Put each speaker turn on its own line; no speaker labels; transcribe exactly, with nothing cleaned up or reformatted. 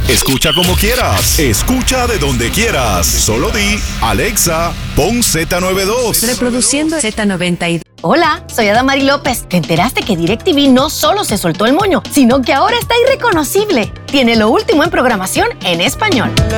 Escucha como quieras. Escucha de donde quieras. Solo di, Alexa, pon Z noventa y dos.
Reproduciendo Z noventa y dos.
Hola, soy Adamari López. ¿Te enteraste que DirecTV no solo se soltó el moño, sino que ahora está irreconocible? Tiene lo último en programación en español.